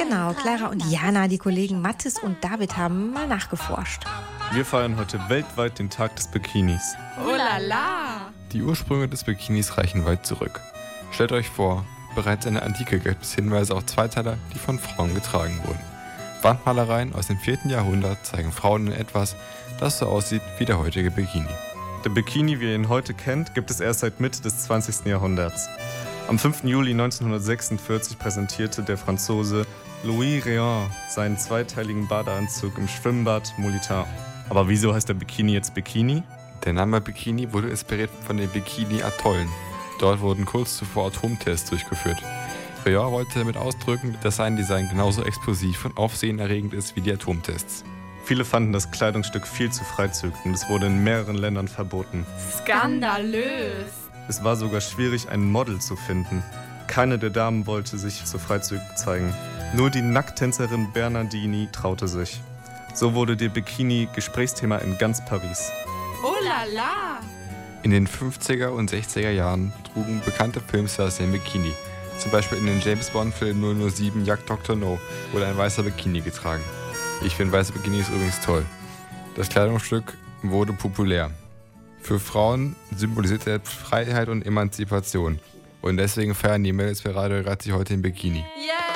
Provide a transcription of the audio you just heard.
Genau, Clara und Jana, die Kollegen Mathis und David, haben mal nachgeforscht. Wir feiern heute weltweit den Tag des Bikinis. Oh la la! Die Ursprünge des Bikinis reichen weit zurück. Stellt euch vor, bereits in der Antike gibt es Hinweise auf Zweiteiler, die von Frauen getragen wurden. Wandmalereien aus dem 4. Jahrhundert zeigen Frauen in etwas, das so aussieht wie der heutige Bikini. Der Bikini, wie ihr ihn heute kennt, gibt es erst seit Mitte des 20. Jahrhunderts. Am 5. Juli 1946 präsentierte der Franzose Louis Réan seinen zweiteiligen Badeanzug im Schwimmbad Molitor. Aber wieso heißt der Bikini jetzt Bikini? Der Name Bikini wurde inspiriert von den Bikini-Atollen. Dort wurden kurz zuvor Atomtests durchgeführt. Réan wollte damit ausdrücken, dass sein Design genauso explosiv und aufsehenerregend ist wie die Atomtests. Viele fanden das Kleidungsstück viel zu freizügig und es wurde in mehreren Ländern verboten. Skandalös! Es war sogar schwierig, ein Model zu finden. Keine der Damen wollte sich so freizügig zeigen. Nur die Nackttänzerin Bernardini traute sich. So wurde der Bikini Gesprächsthema in ganz Paris. Oh la la! In den 50er und 60er Jahren trugen bekannte Filmstars den Bikini. Zum Beispiel in den James-Bond-Film 007 Jagd Dr. No wurde ein weißer Bikini getragen. Ich finde weiße Bikinis übrigens toll. Das Kleidungsstück wurde populär. Für Frauen symbolisiert er Freiheit und Emanzipation. Und deswegen feiern die Mädels bei Radio Ratti heute den Bikini. Yeah!